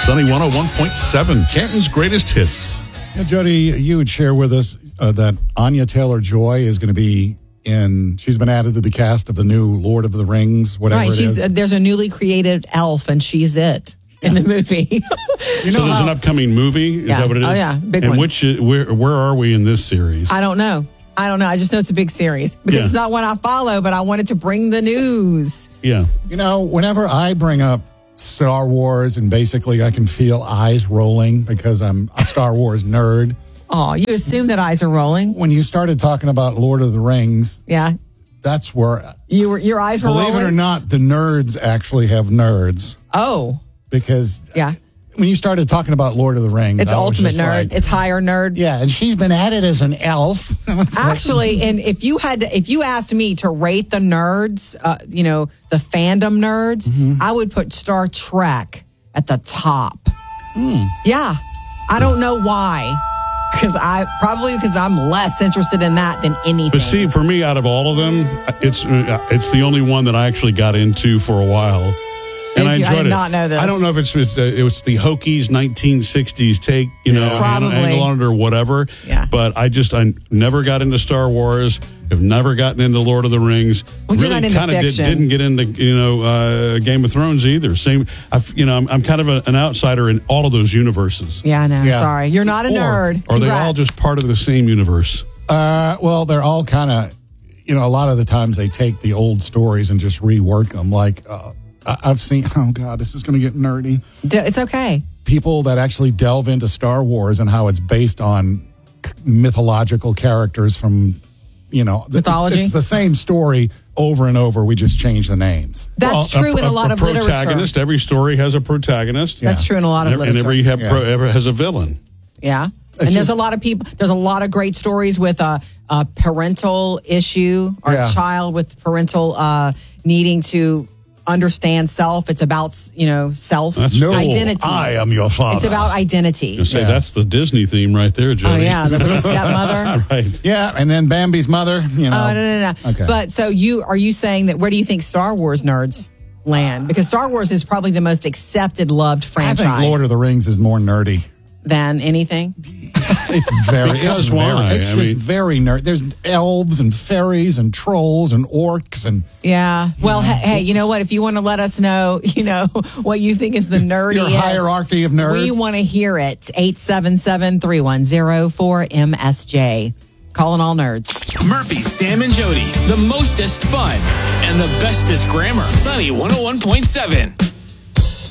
Sunny 101.7, Canton's greatest hits. Yeah, Jody, you would share with us that Anya Taylor-Joy is going to be she's been added to the cast of the new Lord of the Rings, whatever it is. There's a newly created elf, and she's it in the movie. So there's an upcoming movie? Is that what it is? Oh, yeah, big and one. Where are we in this series? I don't know. I just know it's a big series because it's not one I follow, but I wanted to bring the news. Yeah. Whenever I bring up Star Wars, and basically I can feel eyes rolling because I'm a Star Wars nerd. Oh, you assume that eyes are rolling. When you started talking about Lord of the Rings, that's where your eyes were rolling. Believe it or not, the nerds actually have nerds. Oh, because when you started talking about Lord of the Rings, it's ultimate nerd. It's higher nerd. Yeah, and she's been added as an elf. Actually, and if you asked me to rate the nerds, the fandom nerds, I would put Star Trek at the top. Yeah, I don't know why. Because I'm less interested in that than anything. But see, for me, out of all of them, it's the only one that I actually got into for a while. And I enjoyed I did not know this. I don't know if it was the Hokies 1960s take, angle on it or whatever. Yeah. But I never got into Star Wars. Have never gotten into Lord of the Rings. Well, really kind of didn't get into Game of Thrones either. Same. I'm kind of an outsider in all of those universes. Yeah, I know. Yeah. Sorry, you're not a nerd. Are they all just part of the same universe? Well, they're all kind of. A lot of the times they take the old stories and just rework them. Like I've seen. Oh God, this is going to get nerdy. It's okay. People that actually delve into Star Wars and how it's based on mythological characters from. Mythology. It's the same story over and over. We just change the names. That's true in a lot of literature. Protagonist. Every story has a protagonist. That's true in a lot of literature. And every has a villain. Yeah. And there's a lot of people. There's a lot of great stories with a parental issue or a child with parental needing to understand self. It's about self identity. I am your father. It's about identity. That's the Disney theme right there, Jody. Oh yeah, the little stepmother. Right. Yeah, and then Bambi's mother. Oh no. Okay. But so are you saying that where do you think Star Wars nerds land? Because Star Wars is probably the most accepted, loved franchise. I think Lord of the Rings is more nerdy than anything. It's very. It's just very nerd. There's elves and fairies and trolls and orcs and. Yeah. Well, hey, you know what? If you want to let us know, what you think is the nerdiest. Your hierarchy of nerds. We want to hear it. 877-310-4MSJ. Calling all nerds. Murphy, Sam, and Jody. The mostest fun and the bestest grammar. Sunny 101.7.